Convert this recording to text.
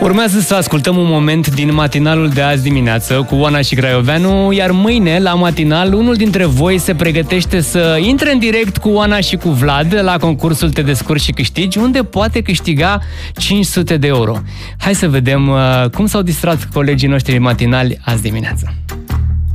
Urmează să ascultăm un moment din matinalul de azi dimineață cu Oana și Craioveanu, iar mâine, la matinal, unul dintre voi se pregătește să intre în direct cu Oana și cu Vlad la concursul Te Descurci și Câștigi, unde poate câștiga 500 de euro. Hai să vedem cum s-au distrat colegii noștri matinali azi dimineață.